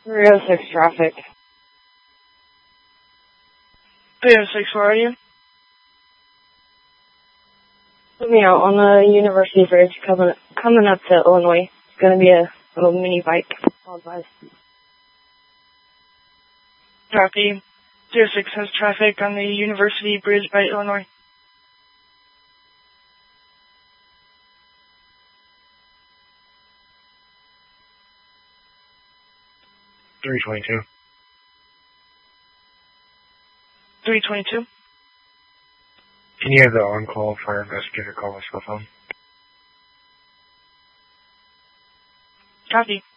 306 traffic. 306, where are you? Moving out on the University Bridge coming up to Illinois. It's going to be a little mini bike. All advised. Copy. 306 has traffic on the University Bridge by Illinois. $322. 322. Can you have the on-call fire investigator call my cell phone? Copy.